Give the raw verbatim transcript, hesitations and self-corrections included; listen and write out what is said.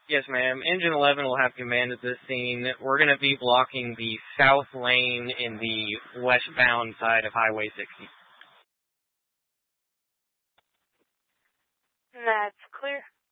Yes, ma'am. Engine eleven will have command at this scene. We're going to be blocking the south lane in the westbound side of Highway sixty. That's clear.